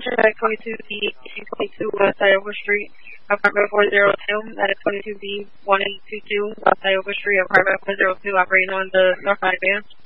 contract 22B 682 West Iowa Street, apartment 402. That is 22B 1822 West Iowa Street, apartment 402, operating on the North Side band.